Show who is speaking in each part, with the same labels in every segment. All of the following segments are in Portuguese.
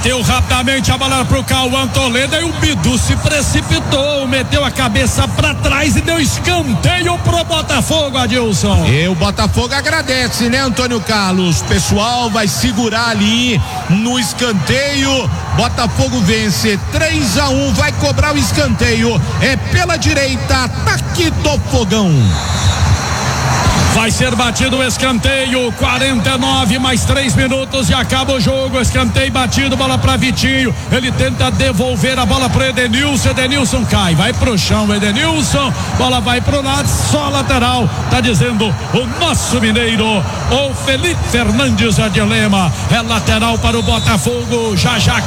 Speaker 1: Bateu rapidamente a bola pro Cauã Toledo e o Bidu se precipitou, meteu a cabeça pra trás e deu escanteio pro Botafogo, Adilson.
Speaker 2: E o Botafogo agradece, né, Antônio Carlos? O pessoal vai segurar ali no escanteio. Botafogo vence 3-1, vai cobrar o escanteio. É pela direita, ataque do Fogão.
Speaker 1: Vai ser batido o escanteio, 49 mais 3 minutos e acaba o jogo. Escanteio batido, bola para Vitinho. Ele tenta devolver a bola para Edenilson. Edenilson cai, vai pro chão. Edenilson, bola vai pro lado, só lateral. Tá dizendo o nosso mineiro, o Felipe Fernandes de Lema. É lateral para o Botafogo. Já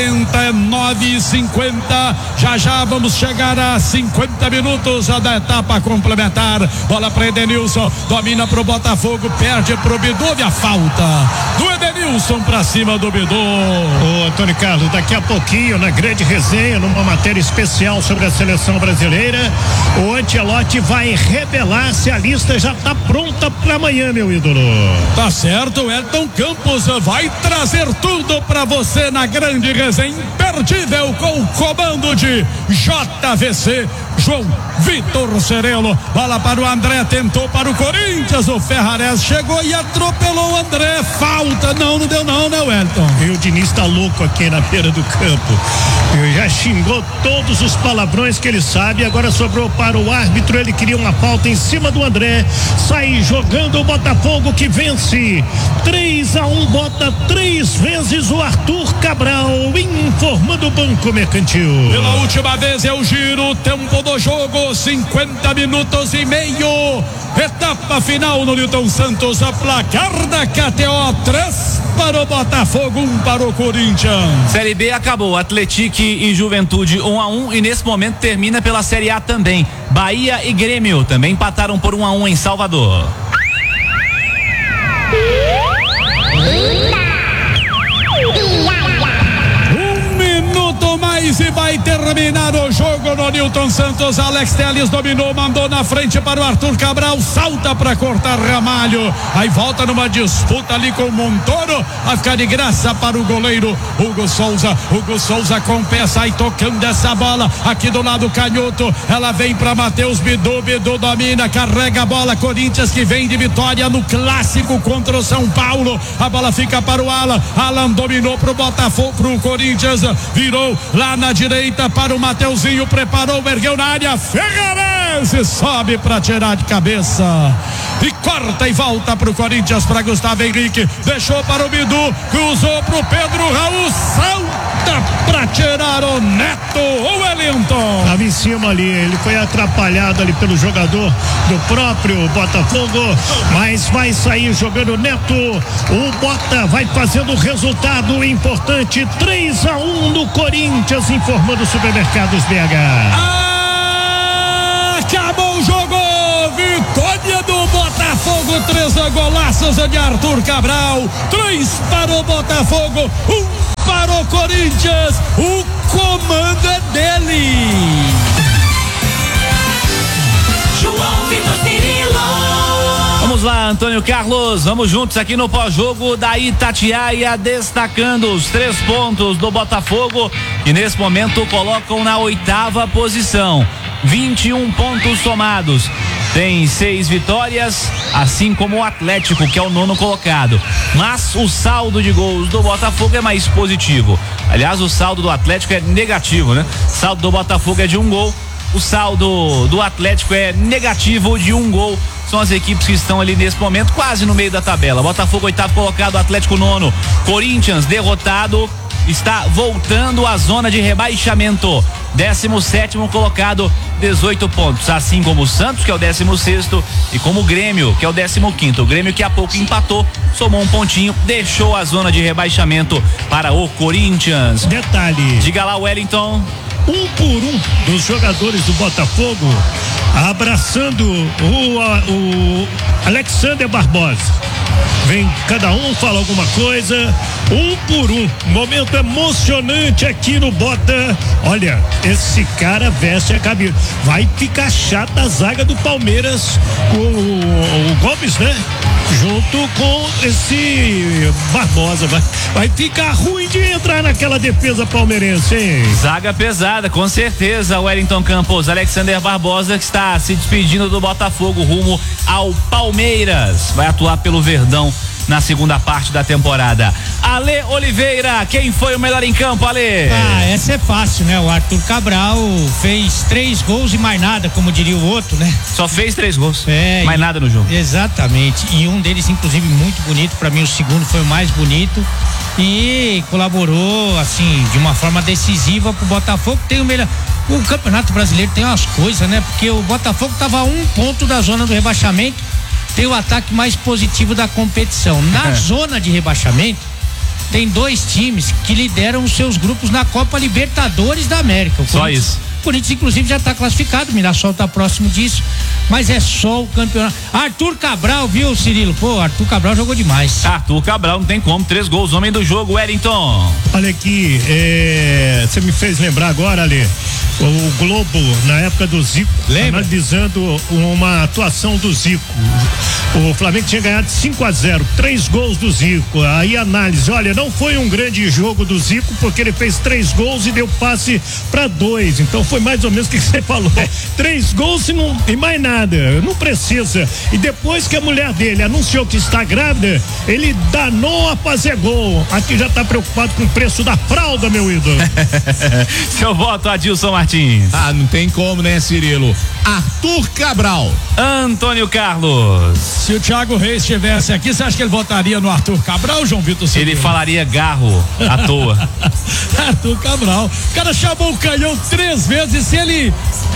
Speaker 1: 49:50. Já vamos chegar a 50 minutos da etapa complementar. Bola para Edenilson. Domina pro Botafogo, perde pro Bidu e a falta do Edenilson pra cima do Bidu.
Speaker 3: Ô Antônio Carlos, daqui a pouquinho na grande resenha, numa matéria especial sobre a seleção brasileira, o Ancelotti vai revelar se a lista já tá pronta pra amanhã, meu ídolo.
Speaker 1: Tá certo, o Elton Campos vai trazer tudo pra você na grande resenha imperdível com o comando de JVC João Vitor Cerello. Bola para o André, tentou para o Corinthians, o Ferrares chegou e atropelou o André, falta, não deu não, né, Wellington?
Speaker 3: E o Diniz tá louco aqui na beira do campo, já xingou todos os palavrões que ele sabe, agora sobrou para o árbitro, ele queria uma falta em cima do André, sai jogando o Botafogo que vence 3-1, bota 3 vezes o Arthur Cabral, informando o Banco Mercantil.
Speaker 1: Pela última vez é o giro, tempo do jogo, 50 minutos e meio, etapa final no Newton Santos, a placar da KTO, 3 para o Botafogo, 1 para o Corinthians.
Speaker 4: Série B acabou, Atlético e Juventude 1-1 e nesse momento termina pela Série A também. Bahia e Grêmio também empataram por 1-1 em Salvador.
Speaker 1: E vai terminar o jogo no Newton Santos. Alex Telles dominou, mandou na frente para o Arthur Cabral, salta para cortar Ramalho, aí volta numa disputa ali com o Montoro, vai ficar de graça para o goleiro Hugo Souza com o pé, sai tocando essa bola aqui do lado canhoto, ela vem para Matheus Bidu domina, carrega a bola, Corinthians que vem de vitória no clássico contra o São Paulo, a bola fica para o Alan dominou pro Botafogo, pro Corinthians, virou lá na direita para o Mateuzinho, preparou, ergueu na área, Ferrares sobe para tirar de cabeça e corta e volta para o Corinthians, para Gustavo Henrique, deixou para o Bidu, cruzou para o Pedro Raul, salta para tirar o Neto, o Wellington.
Speaker 3: Estava em cima ali, ele foi atrapalhado ali pelo jogador do próprio Botafogo, mas vai sair jogando Neto, o Bota vai fazendo o resultado importante, 3-1 no Corinthians, informando Supermercados BH.
Speaker 1: Acabou o jogo, vitória do Botafogo, 3 golaços de Arthur Cabral, 3 para o Botafogo, 1 para o Corinthians, o comando é dele.
Speaker 4: João Vitor Cirilo. Vamos lá, Antônio Carlos, vamos juntos aqui no pós-jogo da Itatiaia, destacando os 3 pontos do Botafogo, que nesse momento colocam na 8ª posição, 21 pontos somados, tem 6 vitórias, assim como o Atlético, que é o 9º colocado, mas o saldo de gols do Botafogo é mais positivo, aliás o saldo do Atlético é negativo, né? O saldo do Botafogo é de 1 gol, o saldo do Atlético é negativo de 1 gol. São as equipes que estão ali nesse momento quase no meio da tabela. Botafogo 8º colocado, Atlético 9º, Corinthians derrotado, está voltando à zona de rebaixamento, 17º colocado, 18 pontos, assim como o Santos, que é o 16º, e como o Grêmio, que é o 15º. O Grêmio que há pouco empatou, somou um pontinho, deixou a zona de rebaixamento para o Corinthians.
Speaker 3: Detalhe,
Speaker 4: diga lá, Wellington.
Speaker 3: 1 por 1 dos jogadores do Botafogo abraçando o Alexander Barbosa. Vem cada um, fala alguma coisa, 1 por 1, momento emocionante aqui no Bota. Olha, esse cara veste a camisa, vai ficar chata a zaga do Palmeiras com o Gomes, né? junto com esse Barbosa. Vai ficar ruim de entrar naquela defesa palmeirense, hein?
Speaker 4: Zaga pesada, com certeza. Wellington Campos, Alexander Barbosa, que está se despedindo do Botafogo rumo ao Palmeiras. Vai atuar pelo Verdão na segunda parte da temporada. Ale Oliveira, quem foi o melhor em campo, Ale?
Speaker 5: Essa é fácil, né? O Arthur Cabral fez 3 gols e mais nada, como diria o outro, né?
Speaker 4: Só fez 3 gols, mais nada no jogo.
Speaker 5: Exatamente, e um deles inclusive muito bonito, pra mim o segundo foi o mais bonito e colaborou assim, de uma forma decisiva pro Botafogo. Tem o melhor, o Campeonato Brasileiro tem umas coisas, né? Porque o Botafogo tava a 1 ponto da zona do rebaixamento, tem o ataque mais positivo da competição. Na zona de rebaixamento, tem 2 times que lideram os seus grupos na Copa Libertadores da América.
Speaker 4: Só isso.
Speaker 5: O Corinthians, inclusive, já está classificado, o Mirassol está próximo disso, mas é só o campeonato. Arthur Cabral, viu, Cirilo? Pô, Arthur Cabral jogou demais.
Speaker 4: Arthur Cabral, não tem como, 3 gols, homem do jogo, Wellington.
Speaker 3: Olha aqui, você me fez lembrar agora, Ale, o Globo, na época do Zico, analisando uma atuação do Zico. O Flamengo tinha ganhado 5-0, 3 gols do Zico. Aí análise, olha, não foi um grande jogo do Zico, porque ele fez 3 gols e deu passe para 2. Então foi mais ou menos o que você falou. 3 gols e mais nada, não precisa. E depois que a mulher dele anunciou que está grávida, ele danou a fazer gol. Aqui já está preocupado com o preço da fralda, meu ídolo.
Speaker 4: Seu voto, Adilson Martins.
Speaker 2: Não tem como, né, Cirilo? Arthur Cabral.
Speaker 4: Antônio Carlos.
Speaker 1: Se o Thiago Reis estivesse aqui, você acha que ele votaria no Arthur Cabral, João Vitor Cirilo?
Speaker 4: Ele falaria garro à toa.
Speaker 1: Arthur Cabral. O cara chamou o canhão 3 vezes. Se ele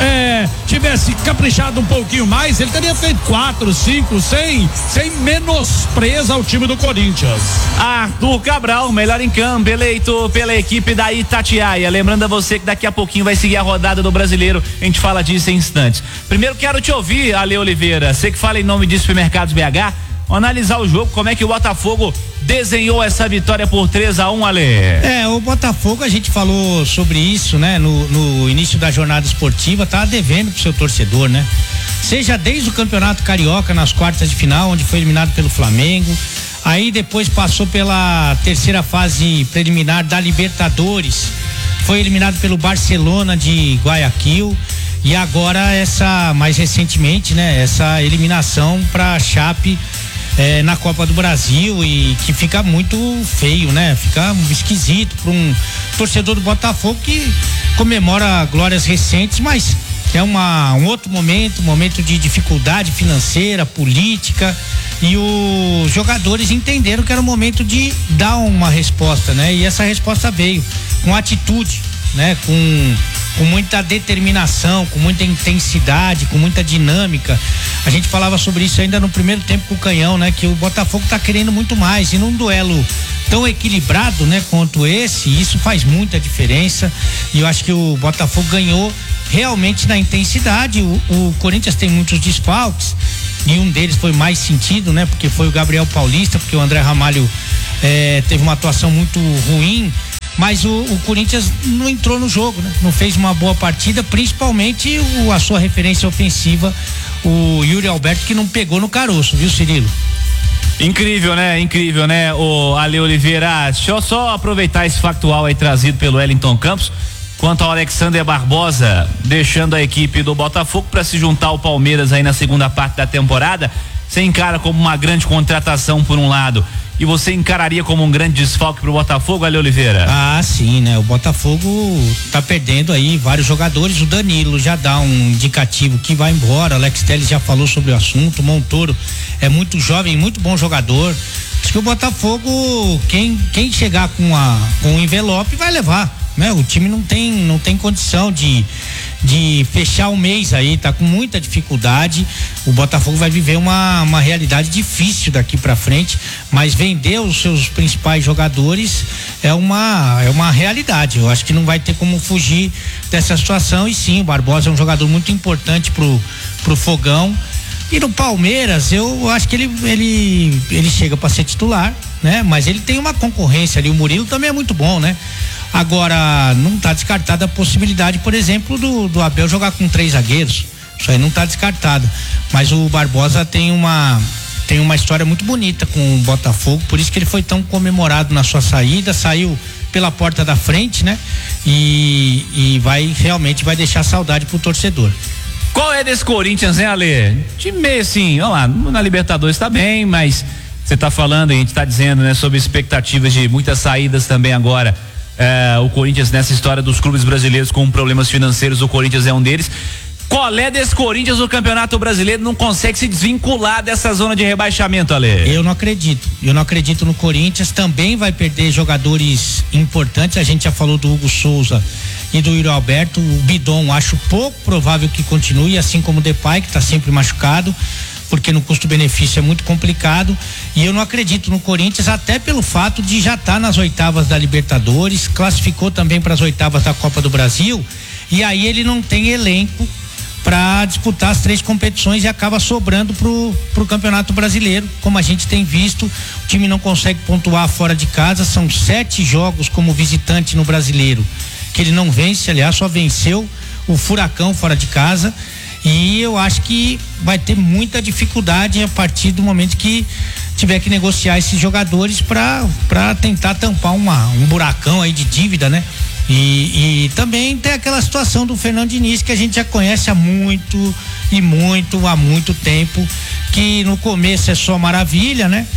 Speaker 1: tivesse caprichado um pouquinho mais, ele teria feito 4, 5, sem menospreza ao time do Corinthians.
Speaker 4: Arthur Cabral, melhor em campo, eleito pela equipe da Itatiaia. Lembrando a você que daqui a pouquinho vai seguir a rodada do Brasileiro. A gente fala disso em instantes. Primeiro quero te ouvir, Ale Oliveira. Você que fala em nome de Supermercados BH. Analisar o jogo, como é que o Botafogo desenhou essa vitória por 3-1, Ale?
Speaker 5: O Botafogo, a gente falou sobre isso, né? No início da jornada esportiva, tá devendo pro seu torcedor, né? Seja desde o Campeonato Carioca nas quartas de final, onde foi eliminado pelo Flamengo, aí depois passou pela terceira fase preliminar da Libertadores, foi eliminado pelo Barcelona de Guayaquil, e agora mais recentemente, né? Essa eliminação pra Chape na Copa do Brasil, e que fica muito feio, né? Fica esquisito para um torcedor do Botafogo que comemora glórias recentes, mas é um outro momento de dificuldade financeira, política, e os jogadores entenderam que era o momento de dar uma resposta, né? E essa resposta veio com atitude, né? Com muita determinação, com muita intensidade, com muita dinâmica. A gente falava sobre isso ainda no primeiro tempo com o Canhão, né? Que o Botafogo tá querendo muito mais, e num duelo tão equilibrado, né? Quanto esse, isso faz muita diferença, e eu acho que o Botafogo ganhou realmente na intensidade. O Corinthians tem muitos desfalques, e um deles foi mais sentido, né? Porque foi o Gabriel Paulista, porque o André Ramalho teve uma atuação muito ruim. Mas o Corinthians não entrou no jogo, né? Não fez uma boa partida, principalmente a sua referência ofensiva, o Yuri Alberto, que não pegou no caroço, viu, Cirilo?
Speaker 4: Incrível, né? O Ale Oliveira, deixa eu só aproveitar esse factual aí trazido pelo Wellington Campos, quanto ao Alexander Barbosa, deixando a equipe do Botafogo para se juntar ao Palmeiras aí na segunda parte da temporada. Você encara como uma grande contratação por um lado, e você encararia como um grande desfalque pro Botafogo, Ale Oliveira?
Speaker 5: Sim, né? O Botafogo tá perdendo aí vários jogadores. O Danilo já dá um indicativo que vai embora. O Alex Telles já falou sobre o assunto. O Montoro é muito jovem, muito bom jogador. Acho que o Botafogo, quem chegar com um envelope vai levar, né? O time não tem condição de fechar o mês aí, tá com muita dificuldade. O Botafogo vai viver uma realidade difícil daqui pra frente, mas vender os seus principais jogadores é uma realidade. Eu acho que não vai ter como fugir dessa situação, e sim, o Barbosa é um jogador muito importante pro Fogão. E no Palmeiras, eu acho que ele chega para ser titular, né? Mas ele tem uma concorrência ali, o Murilo também é muito bom, né? Agora, não está descartada a possibilidade, por exemplo, do Abel jogar com 3 zagueiros. Isso aí não está descartado. Mas o Barbosa tem uma tem uma história muito bonita com o Botafogo, por isso que ele foi tão comemorado na sua saída, saiu pela porta da frente, né? E realmente vai deixar saudade pro torcedor.
Speaker 4: Qual é desse Corinthians, hein, Ale? Time meio assim, ó lá, na Libertadores tá bem, mas você tá falando, a gente tá dizendo, né, sobre expectativas de muitas saídas também agora. O Corinthians, nessa história dos clubes brasileiros com problemas financeiros, o Corinthians é um deles. Qual é desse Corinthians no Campeonato Brasileiro? Não consegue se desvincular dessa zona de rebaixamento, Ale?
Speaker 5: Eu não acredito no Corinthians. Também vai perder jogadores importantes. A gente já falou do Hugo Souza e do Yuri Alberto. O Bidon acho pouco provável que continue, assim como o Depay, que está sempre machucado, porque no custo-benefício é muito complicado. E eu não acredito no Corinthians, até pelo fato de já estar nas oitavas da Libertadores, classificou também para as oitavas da Copa do Brasil, e aí ele não tem elenco para disputar as 3 competições e acaba sobrando pro Campeonato Brasileiro. Como a gente tem visto, o time não consegue pontuar fora de casa, são 7 jogos como visitante no Brasileiro que ele não vence, aliás, só venceu o Furacão fora de casa, e eu acho que vai ter muita dificuldade a partir do momento que tiver que negociar esses jogadores para tentar tampar um buracão aí de dívida, né? E também tem aquela situação do Fernando Diniz, que a gente já conhece há muito tempo, que no começo é só maravilha, né?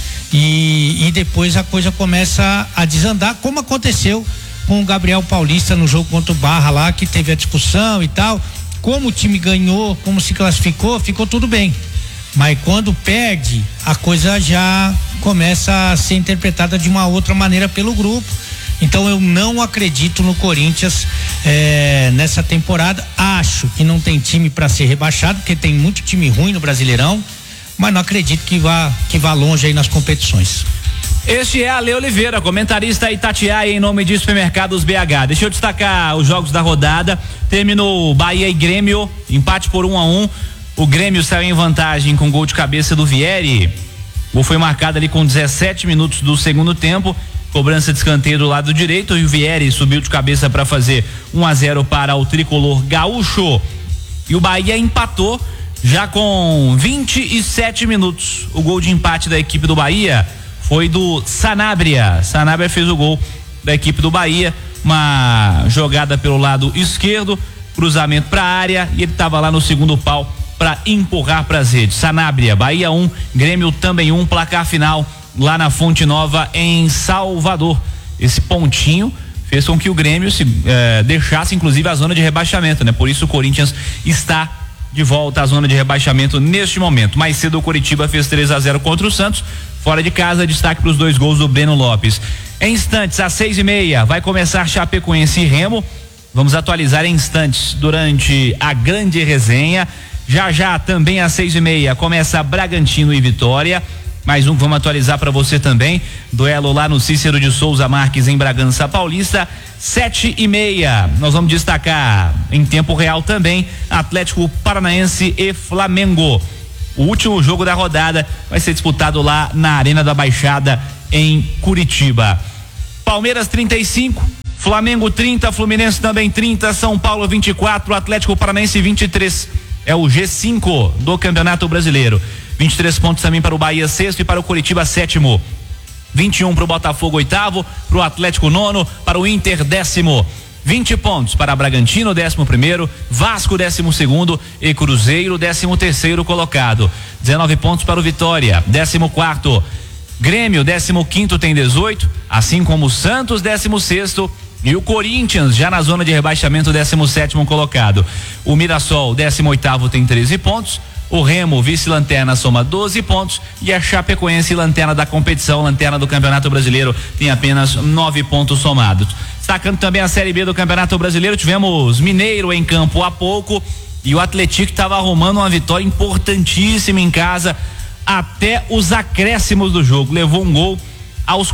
Speaker 5: E depois a coisa começa a desandar, como aconteceu com o Gabriel Paulista no jogo contra o Barra lá, que teve a discussão e tal. Como o time ganhou, como se classificou, ficou tudo bem. Mas quando perde, a coisa já começa a ser interpretada de uma outra maneira pelo grupo. Então eu não acredito no Corinthians nessa temporada. Acho que não tem time para ser rebaixado, porque tem muito time ruim no Brasileirão, mas não acredito que vá longe aí nas competições.
Speaker 4: Este é Ale Oliveira, comentarista Itatiaia em nome de Supermercados BH. Deixa eu destacar os jogos da rodada. Terminou Bahia e Grêmio, empate por 1-1. O Grêmio saiu em vantagem com gol de cabeça do Vieri. O gol foi marcado ali com 17 minutos do segundo tempo. Cobrança de escanteio do lado direito, e o Vieri subiu de cabeça para fazer 1-0 para o tricolor gaúcho. E o Bahia empatou já com 27 minutos. O gol de empate da equipe do Bahia foi do Sanabria. Sanabria fez o gol da equipe do Bahia, uma jogada pelo lado esquerdo, cruzamento para a área, e ele estava lá no segundo pau para empurrar para as redes. Sanabria, Bahia 1, Grêmio também 1, placar final lá na Fonte Nova em Salvador. Esse pontinho fez com que o Grêmio deixasse inclusive a zona de rebaixamento, né? Por isso o Corinthians está de volta à zona de rebaixamento neste momento. Mais cedo o Coritiba fez 3-0 contra o Santos, fora de casa. Destaque para os 2 gols do Breno Lopes. Em instantes, às 6:30, vai começar Chapecoense e Remo. Vamos atualizar em instantes durante a grande resenha. Já também às 6:30 começa Bragantino e Vitória. Mais um que vamos atualizar para você também. Duelo lá no Cícero de Souza Marques em Bragança Paulista. 7:30. Nós vamos destacar em tempo real também Atlético Paranaense e Flamengo. O último jogo da rodada vai ser disputado lá na Arena da Baixada em Curitiba. Palmeiras 35, Flamengo 30, Fluminense também 30, São Paulo 24, Atlético Paranaense 23. É o G5 do Campeonato Brasileiro. 23 pontos também para o Bahia, 6º, e para o Curitiba, 7º. 21 para o Botafogo, 8º, para o Atlético, 9º, para o Inter, 10º. 20 pontos para Bragantino, 11º, Vasco, 12º e Cruzeiro, 13º colocado. 19 pontos para o Vitória, 14º. Grêmio, 15º, tem 18, assim como o Santos, 16º. E o Corinthians, já na zona de rebaixamento, 17º colocado. O Mirassol, 18º, tem 13 pontos. O Remo, vice-lanterna, soma 12 pontos. E a Chapecoense, lanterna da competição, lanterna do Campeonato Brasileiro, tem apenas 9 pontos somados. Destacando também a Série B do Campeonato Brasileiro, tivemos Mineiro em campo há pouco. E o Atlético estava arrumando uma vitória importantíssima em casa até os acréscimos do jogo. Levou um gol aos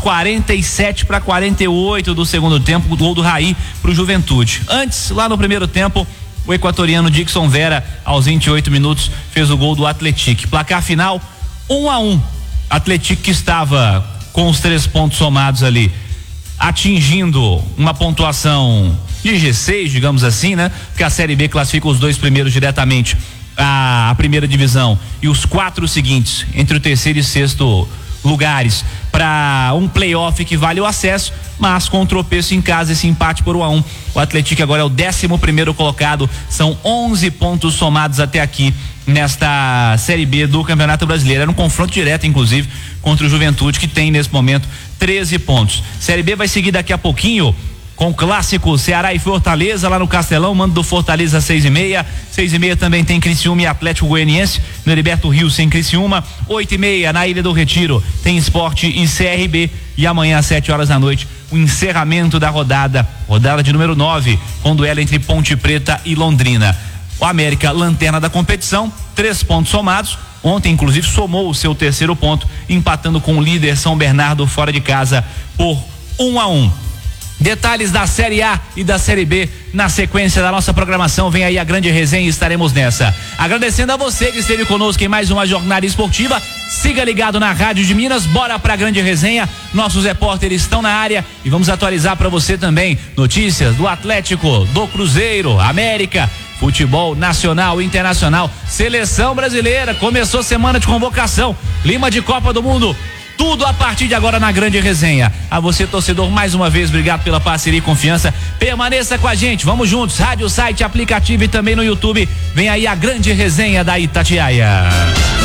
Speaker 4: 47-48 do segundo tempo, o gol do Raí pro Juventude. Antes, lá no primeiro tempo, o equatoriano Dixon Vera, aos 28 minutos, fez o gol do Atlético. Placar final 1-1. Atlético, que estava com os 3 pontos somados ali, atingindo uma pontuação de G6, digamos assim, né? Porque a Série B classifica os 2 primeiros diretamente a primeira divisão e os 4 seguintes, entre o terceiro e sexto lugares, para um playoff que vale o acesso, mas com um tropeço em casa, esse empate por 1-1. O Atlético agora é o 11º colocado, são 11 pontos somados até aqui nesta Série B do Campeonato Brasileiro. Era um confronto direto, inclusive, contra o Juventude, que tem nesse momento 13 pontos. Série B vai seguir daqui a pouquinho com o clássico Ceará e Fortaleza lá no Castelão, mando do Fortaleza 6h30. 6h30 também tem Criciúma e Atlético Goianiense no Heriberto Rio, sem Criciúma. 8h30 na Ilha do Retiro tem Sport e CRB, e amanhã às 7 horas da noite o encerramento da rodada de número 9, com duelo entre Ponte Preta e Londrina. O América, lanterna da competição, 3 pontos somados. Ontem, inclusive, somou o seu terceiro ponto, empatando com o líder São Bernardo fora de casa por 1-1. Detalhes da Série A e da Série B na sequência da nossa programação. Vem aí a grande resenha e estaremos nessa. Agradecendo a você que esteve conosco em mais uma jornada esportiva. Siga ligado na Rádio de Minas. Bora pra grande resenha. Nossos repórteres estão na área e vamos atualizar para você também notícias do Atlético, do Cruzeiro, América, futebol nacional e internacional, seleção brasileira. Começou semana de convocação, clima de Copa do Mundo. Tudo a partir de agora na grande resenha. A você, torcedor, mais uma vez, obrigado pela parceria e confiança. Permaneça com a gente, vamos juntos. Rádio, site, aplicativo e também no YouTube. Vem aí a grande resenha da Itatiaia.